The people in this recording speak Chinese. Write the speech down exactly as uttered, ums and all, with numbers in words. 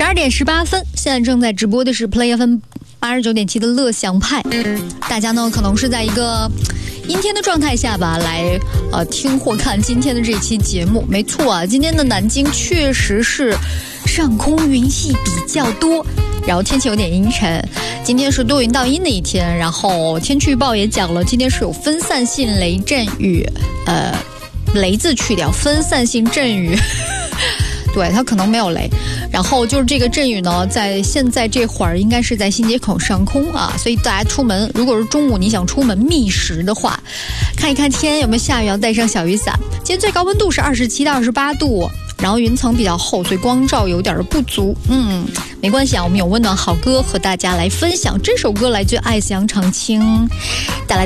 二点十八分，现在正在直播的是 Play F M 八十九点七的乐享派。大家呢可能是在一个阴天的状态下吧，来呃听或看今天的这期节目。没错啊，今天的南京确实是上空云系比较多，然后天气有点阴沉。今天是多云到阴的一天，然后天气预报也讲了，今天是有分散性雷阵雨，呃，雷字去掉，分散性阵雨。对，它可能没有雷，然后就是这个阵雨呢，在现在这会儿应该是在新街口上空啊，所以大家出门，如果是中午你想出门觅食的话，看一看天有没有下雨，要带上小雨伞。今天最高温度是二十七到二十八度，然后云层比较厚，所以光照有点不足。嗯，没关系啊，我们有温暖好歌和大家来分享。这首歌来自爱思杨长青带来的